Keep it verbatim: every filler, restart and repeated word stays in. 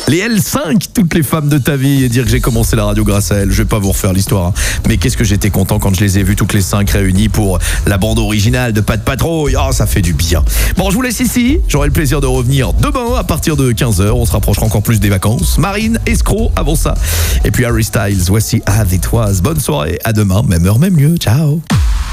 Les L cinq, toutes les femmes de ta vie, et dire que j'ai commencé la radio grâce à elles. Je vais pas vous refaire l'histoire, hein. Mais qu'est-ce que j'étais content quand je les ai vues toutes les cinq réunies pour la bande originale de Pat Patrouille. Oh, ça fait du bien. Bon, je vous laisse ici. J'aurai le plaisir de revenir demain à partir de quinze heures. On se rapprochera encore plus des vacances. Marine, escroc, avant ça. Et puis Harry Styles, voici As It Was. Bonne soirée, à demain, même heure, même lieu. Ciao.